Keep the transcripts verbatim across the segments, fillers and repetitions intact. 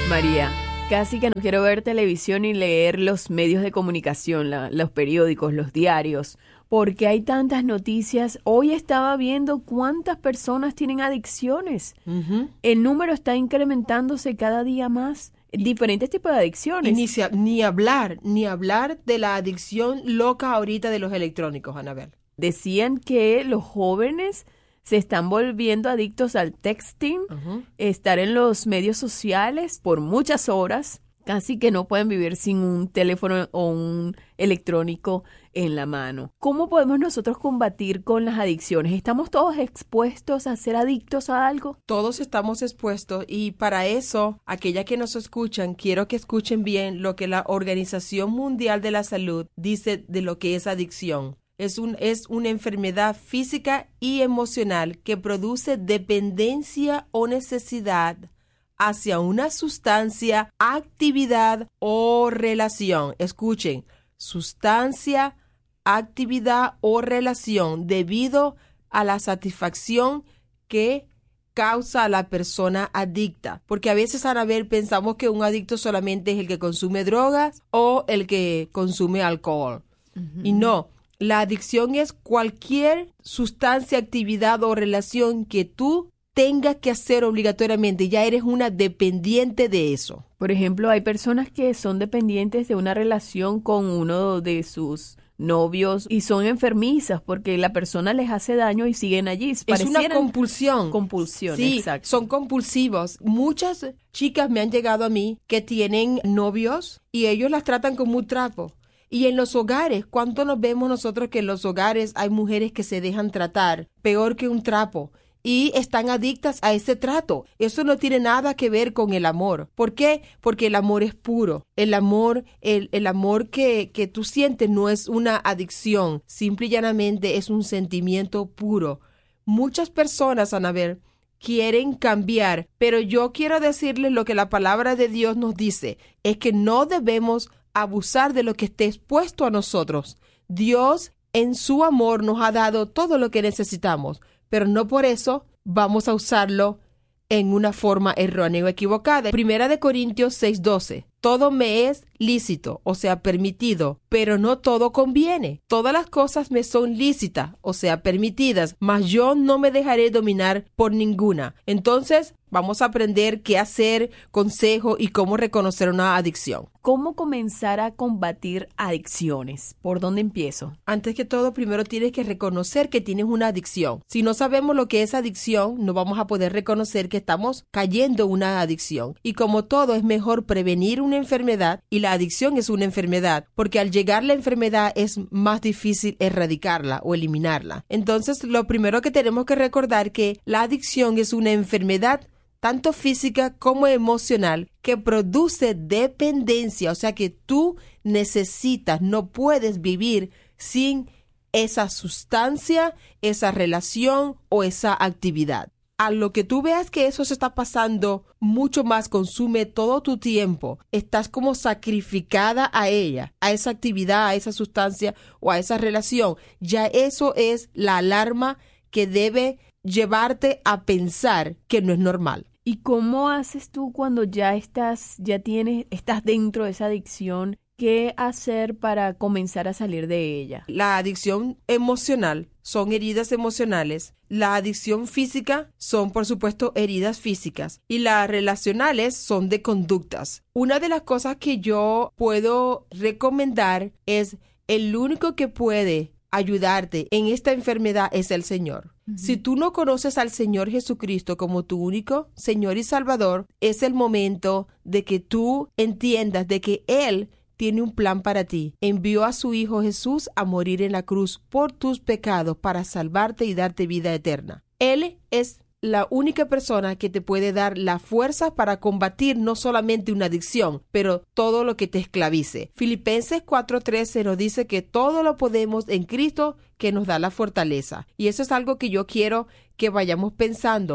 María, casi que no quiero ver televisión y leer los medios de comunicación, la, los periódicos, los diarios, porque hay tantas noticias. Hoy estaba viendo cuántas personas tienen adicciones. Uh-huh. El número está incrementándose cada día más. Diferentes tipos de adicciones. Y ni, se, ni hablar, ni hablar de la adicción loca ahorita de los electrónicos, Anabel. Decían que los jóvenes se están volviendo adictos al texting, uh-huh. estar en los medios sociales por muchas horas, casi que no pueden vivir sin un teléfono o un electrónico en la mano. ¿Cómo podemos nosotros combatir con las adicciones? ¿Estamos todos expuestos a ser adictos a algo? Todos estamos expuestos, y para eso, aquellas que nos escuchan, quiero que escuchen bien lo que la Organización Mundial de la Salud dice de lo que es adicción. Es, un, es una enfermedad física y emocional que produce dependencia o necesidad hacia una sustancia, actividad o relación. Escuchen, sustancia, actividad o relación debido a la satisfacción que causa a la persona adicta. Porque a veces, Anabel, pensamos que un adicto solamente es el que consume drogas o el que consume alcohol. Uh-huh. Y no. La adicción es cualquier sustancia, actividad o relación que tú tengas que hacer obligatoriamente. Ya eres una dependiente de eso. Por ejemplo, hay personas que son dependientes de una relación con uno de sus novios y son enfermizas porque la persona les hace daño y siguen allí. Es una compulsión. Compulsión, sí, exacto. Son compulsivos. Muchas chicas me han llegado a mí que tienen novios y ellos las tratan como un trapo. Y en los hogares, ¿cuánto nos vemos nosotros que en los hogares hay mujeres que se dejan tratar peor que un trapo y están adictas a ese trato? Eso no tiene nada que ver con el amor. ¿Por qué? Porque el amor es puro. El amor, el, el amor que, que tú sientes no es una adicción. Simple y llanamente es un sentimiento puro. Muchas personas, Anabel, quieren cambiar, pero yo quiero decirles lo que la palabra de Dios nos dice. Es que no debemos abusar de lo que esté expuesto a nosotros. Dios en su amor nos ha dado todo lo que necesitamos, pero no por eso vamos a usarlo en una forma errónea o equivocada. Primera de Corintios seis doce. Todo me es lícito, o sea, permitido, pero no todo conviene. Todas las cosas me son lícitas, o sea, permitidas, mas yo no me dejaré dominar por ninguna. Entonces, vamos a aprender qué hacer, consejo y cómo reconocer una adicción. ¿Cómo comenzar a combatir adicciones? ¿Por dónde empiezo? Antes que todo, primero tienes que reconocer que tienes una adicción. Si no sabemos lo que es adicción, no vamos a poder reconocer que estamos cayendo en una adicción. Y como todo, es mejor prevenir una enfermedad, y la adicción es una enfermedad, porque al llegar la enfermedad es más difícil erradicarla o eliminarla. Entonces, lo primero que tenemos que recordar que la adicción es una enfermedad tanto física como emocional, que produce dependencia, o sea que tú necesitas, no puedes vivir sin esa sustancia, esa relación o esa actividad. A lo que tú veas que eso se está pasando mucho más, consume todo tu tiempo, estás como sacrificada a ella, a esa actividad, a esa sustancia o a esa relación, ya eso es la alarma que debe llevarte a pensar que no es normal. ¿Y cómo haces tú cuando ya estás, ya tienes, estás dentro de esa adicción? ¿Qué hacer para comenzar a salir de ella? La adicción emocional son heridas emocionales. La adicción física son, por supuesto, heridas físicas. Y las relacionales son de conductas. Una de las cosas que yo puedo recomendar es el único que puede ayudarte en esta enfermedad es el Señor. Uh-huh. Si tú no conoces al Señor Jesucristo como tu único Señor y Salvador, es el momento de que tú entiendas de que Él tiene un plan para ti. Envió a su Hijo Jesús a morir en la cruz por tus pecados para salvarte y darte vida eterna. Él es la única persona que te puede dar la fuerza para combatir no solamente una adicción, pero todo lo que te esclavice. Filipenses cuatro trece nos dice que todo lo podemos en Cristo que nos da la fortaleza. Y eso es algo que yo quiero que vayamos pensando.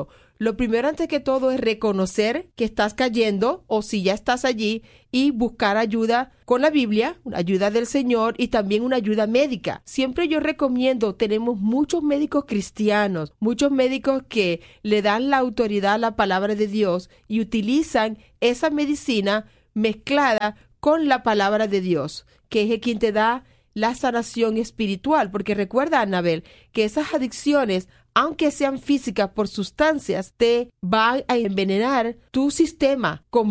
lo primero antes que todo es reconocer que estás cayendo o si ya estás allí y buscar ayuda con la Biblia, ayuda del Señor y también una ayuda médica. Siempre yo recomiendo, tenemos muchos médicos cristianos, muchos médicos que le dan la autoridad a la palabra de Dios y utilizan esa medicina mezclada con la palabra de Dios, que es quien te da la sanación espiritual, porque recuerda, Anabel, que esas adicciones, aunque sean físicas por sustancias, te van a envenenar tu sistema con